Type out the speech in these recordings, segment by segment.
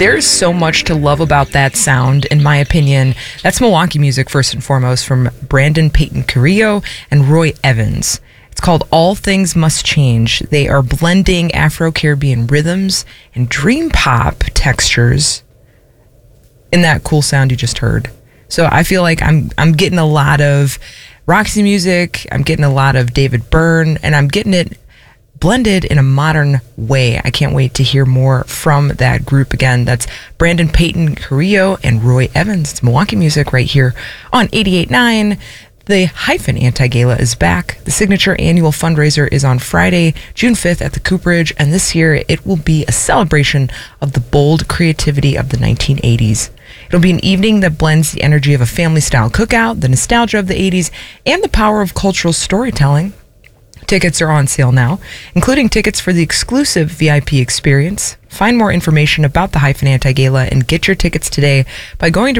There's so much to love about that sound, in my opinion. That's Milwaukee music, first and foremost, from Brandon Peyton Carrillo and Roy Evans. It's called All Things Must Change. They are blending Afro-Caribbean rhythms and dream pop textures in that cool sound you just heard. So I feel like I'm getting a lot of Roxy music, I'm getting a lot of David Byrne, and I'm getting it blended in a modern way. I can't wait to hear more from that group again. That's Brandon Peyton Carrillo and Roy Evans. It's Milwaukee music right here on 88.9. The Hyphen Anti-Gala is back. The signature annual fundraiser is on Friday, June 5th at the Cooperage, and this year it will be a celebration of the bold creativity of the 1980s. It'll be an evening that blends the energy of a family-style cookout, the nostalgia of the 80s, and the power of cultural storytelling. Tickets are on sale now, including tickets for the exclusive VIP experience. Find more information about the Hyphen Anti-Gala and get your tickets today by going to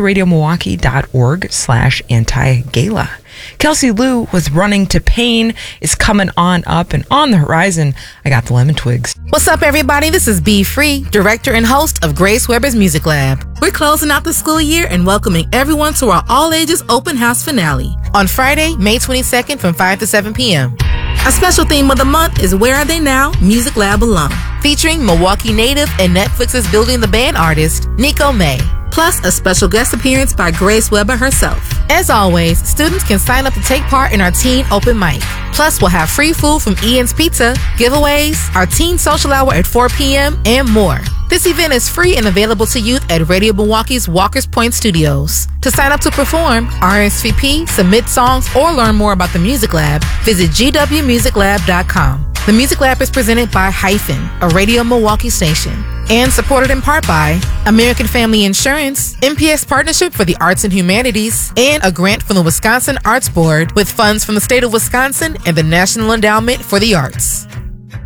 radiomilwaukee.org/anti-gala. Kelsey Lou with Running to Pain is coming on up, and on the horizon, I got the Lemon Twigs. What's up, everybody? This is B Free, director and host of Grace Weber's Music Lab. We're closing out the school year and welcoming everyone to our all-ages open house finale on Friday, May 22nd from 5 to 7 p.m. Our special theme of the month is Where Are They Now? Music Lab alum, featuring Milwaukee native and Netflix's Building the Band artist, Nico May. Plus, a special guest appearance by Grace Weber herself. As always, students can sign up to take part in our teen open mic. Plus, we'll have free food from Ian's Pizza, giveaways, our teen social hour at 4 p.m., and more. This event is free and available to youth at Radio Milwaukee's Walker's Point Studios. To sign up to perform, RSVP, submit songs, or learn more about the Music Lab, visit gwmusiclab.com. The Music Lab is presented by Hyphen, a Radio Milwaukee station, and supported in part by American Family Insurance, MPS Partnership for the Arts and Humanities, and a grant from the Wisconsin Arts Board with funds from the state of Wisconsin and the National Endowment for the Arts.